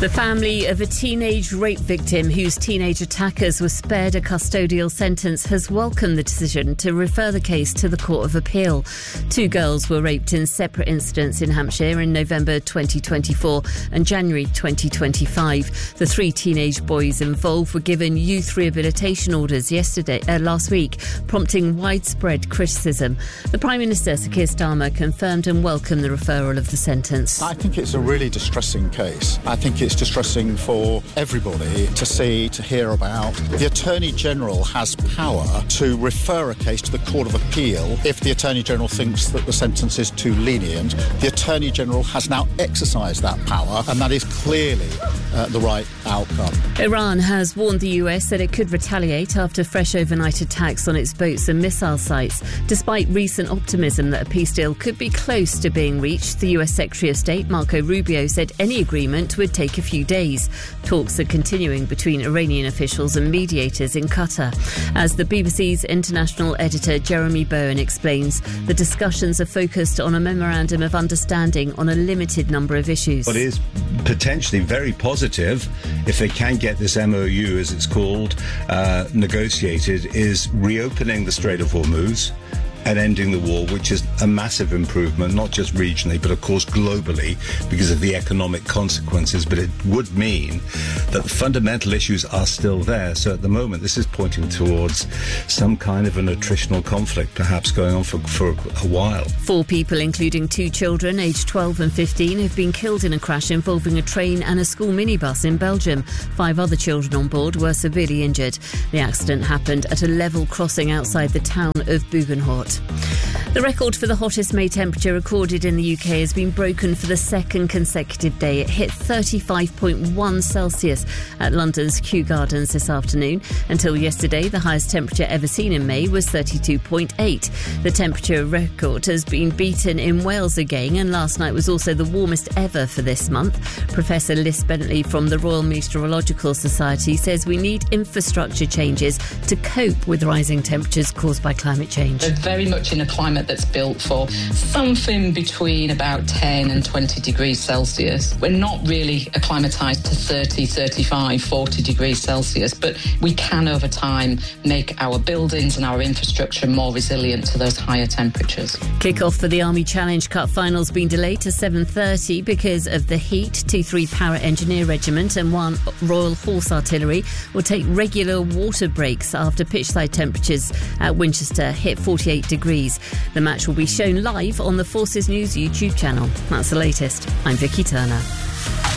The family of a teenage rape victim whose teenage attackers were spared a custodial sentence has welcomed the decision to refer the case to the Court of Appeal. 2 girls were raped in separate incidents in Hampshire in November 2024 and January 2025. The 3 teenage boys involved were given youth rehabilitation orders last week, prompting widespread criticism. The Prime Minister, Sir Keir Starmer, confirmed and welcomed the referral of the sentence. I think it's a really distressing case. I think it's distressing for everybody to hear about. The Attorney General has power to refer a case to the Court of Appeal if the Attorney General thinks that the sentence is too lenient. The Attorney General has now exercised that power, and that is clearly the right outcome. Iran has warned the US that it could retaliate after fresh overnight attacks on its boats and missile sites. Despite recent optimism that a peace deal could be close to being reached, the US Secretary of State Marco Rubio said any agreement would take a few days. Talks are continuing between Iranian officials and mediators in Qatar. As the BBC's international editor Jeremy Bowen explains, the discussions are focused on a memorandum of understanding on a limited number of issues. What is potentially very positive, if they can get this MOU, as it's called, negotiated, is reopening the Strait of Hormuz and ending the war, which is a massive improvement, not just regionally, but of course globally, because of the economic consequences. But it would mean that the fundamental issues are still there. So at the moment, this is pointing towards some kind of an attritional conflict, perhaps going on for a while. 4 people, including 2 children, aged 12 and 15, have been killed in a crash involving a train and a school minibus in Belgium. 5 other children on board were severely injured. The accident happened at a level crossing outside the town of Bugenhout. The record for the hottest May temperature recorded in the UK has been broken for the second consecutive day. It hit 35.1 Celsius at London's Kew Gardens this afternoon. Until yesterday, the highest temperature ever seen in May was 32.8. The temperature record has been beaten in Wales again, and last night was also the warmest ever for this month. Professor Liz Bentley from the Royal Meteorological Society says we need infrastructure changes to cope with rising temperatures caused by climate change. We're very much in a climate that's built for something between about 10 and 20 degrees Celsius. We're not really acclimatised to 30, 35, 40 degrees Celsius, but we can over time make our buildings and our infrastructure more resilient to those higher temperatures. Kick-off for the Army Challenge Cup finals been delayed to 7:30 because of the heat. 2-3 Para Engineer Regiment and 1 Royal Horse Artillery will take regular water breaks after pitchside temperatures at Winchester hit 48 degrees. The match will be shown live on the Forces News YouTube channel. That's the latest. I'm Vicky Turner.